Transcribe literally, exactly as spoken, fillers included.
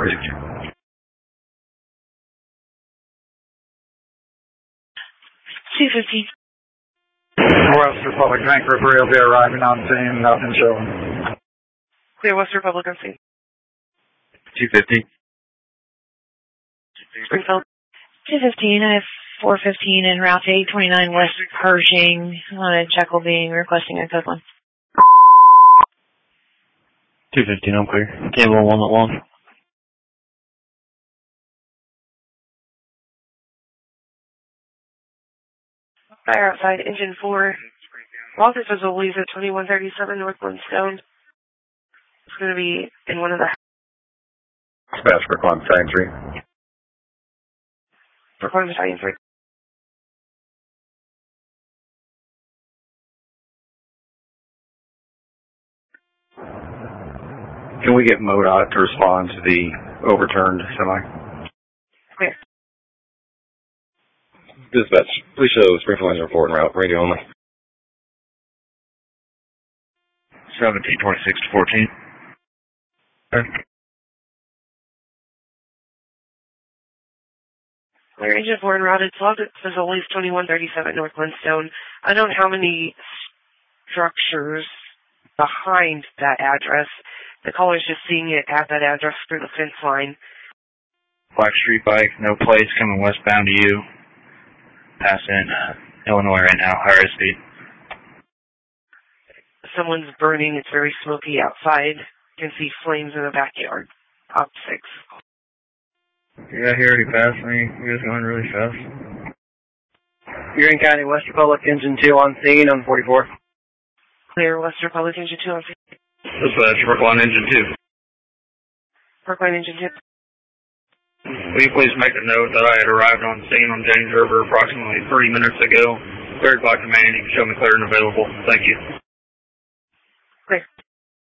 two fifty. West Republic Bank Rail be arriving on scene, nothing showing. Clear West Republic on scene. two fifty. Springfield. two fifteen, I have four fifteen en route to eight twenty-nine West Pershing on a Jekyll being requesting a code one. two fifteen, I'm clear. Cable one at one. Fire outside, engine four. Walker Fizzle leaves at twenty-one thirty-seven Northland Stone. It's going to be in one of the... Dispatch for Climb Battalion three. For Climb Battalion three. Can we get MoDOT to respond to the overturned semi? Clear. Dispatch, please show Springfield Engine report en route, radio only. seventeen twenty-six to fourteen. Okay. Clear, engine four en route. It's logged at Fizzle leaves twenty-one thirty-seven Northland Stone. I don't know how many structures behind that address. The caller's just seeing it at that address through the fence line. Black Street bike, no plates, coming westbound to you. Passing uh, Illinois right now, higher speed. Someone's burning. It's very smoky outside. You can see flames in the backyard. Op six. Yeah, he already passed me. He was going really fast. Greene County, West Republic, engine two on scene on forty-four. Clear, West Republic, engine two on scene. Dispatch, Brookline engine two. Brookline engine two. Will you please make a note that I had arrived on scene on James River approximately thirty minutes ago. Cleared by command. You can show me clear and available. Thank you. Clear.